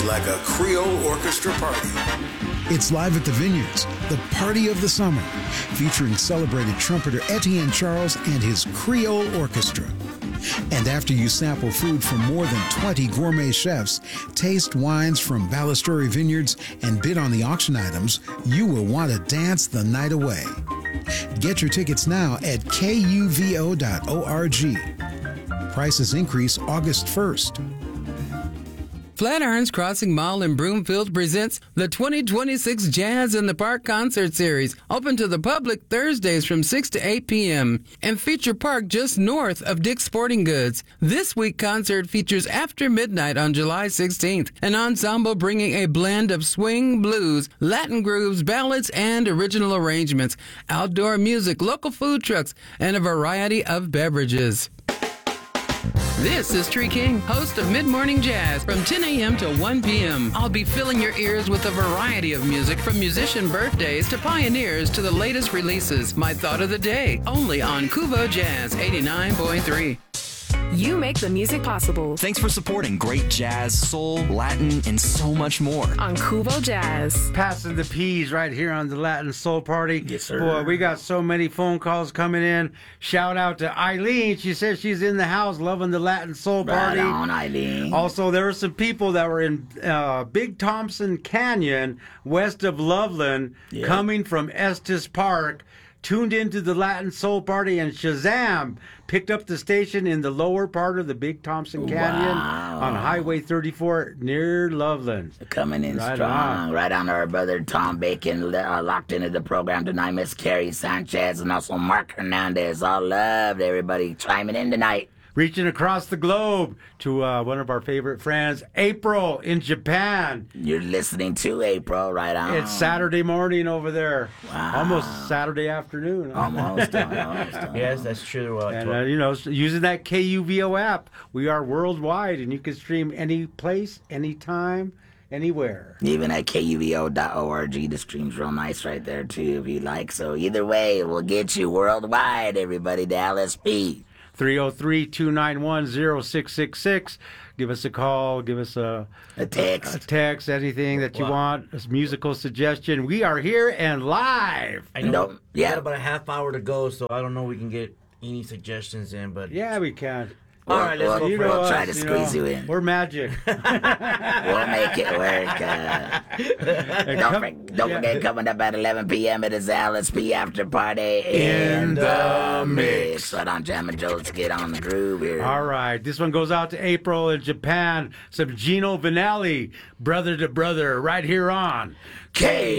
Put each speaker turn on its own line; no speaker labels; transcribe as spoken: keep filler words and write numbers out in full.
like a Creole orchestra party.
It's live at the Vineyards, the party of the summer, featuring celebrated trumpeter Etienne Charles and his Creole Orchestra. And after you sample food from more than twenty gourmet chefs, taste wines from Ballasteri Vineyards, and bid on the auction items, you will want to dance the night away. Get your tickets now at K U V O dot org. Prices increase August first.
Flatirons Crossing Mall in Broomfield presents the twenty twenty-six Jazz in the Park Concert Series, open to the public Thursdays from six to eight p.m. and feature park just north of Dick's Sporting Goods. This week concert features After Midnight on July sixteenth, an ensemble bringing a blend of swing, blues, Latin grooves, ballads, and original arrangements, outdoor music, local food trucks, and a variety of beverages. This is Tree King, host of Mid-Morning Jazz from ten a.m. to one p.m. I'll be filling your ears with a variety of music from musician birthdays to pioneers to the latest releases. My thought of the day, only on Kuvo Jazz eighty-nine point three.
You make the music possible.
Thanks for supporting great jazz, soul, Latin, and so much more
on Kuvo Jazz.
Passing the peas right here on the Latin Soul Party.
Yes, sir.
Boy, we got so many phone calls coming in. Shout out to Eileen. She says she's in the house loving the Latin Soul Party.
Right on, Eileen.
Also, there were some people that were in uh, Big Thompson Canyon, west of Loveland,
yep. coming
from Estes Park, tuned into the Latin Soul Party, and Shazam picked up the station in the lower part of the Big Thompson Canyon
wow.
on Highway thirty-four near Loveland.
Coming in right strong. On. Right on our brother Tom Bacon, uh, locked into the program tonight. Miss Carrie Sanchez and also Mark Hernandez. All loved everybody chiming in tonight.
Reaching across the globe to uh, one of our favorite friends, April in Japan.
You're listening to April, right on.
It's Saturday morning over there.
Wow.
Almost Saturday afternoon.
Almost. almost, almost.
Yes, that's true. Uh,
and, uh, you know, using that K U V O app, we are worldwide, and you can stream any place, anytime, anywhere.
Even at K U V O dot org, the stream's real nice right there, too, if you like. So either way, we'll get you worldwide, everybody, to L S P.
three oh three, two nine one, oh six six six. Give us a call. Give us a,
a text.
A, a text, anything that you wow. want. A musical suggestion. We are here and live.
I know.
Nope.
We
yeah.
got about a half hour to go, so I don't know if we can get any suggestions in, but...
Yeah, we can.
All right, let's
well,
go
you
for
know
We'll
us,
try to
you
squeeze
know,
you in.
We're magic.
We'll make it work. Uh, don't
come,
for, don't yeah. forget, coming up at eleven p.m. it is L S P After Party
in the Mix.
Right on, Jam and Joe. Let's get on the groove here.
All right. This one goes out to April in Japan. Some Gino Vanelli, Brother to Brother, right here on
K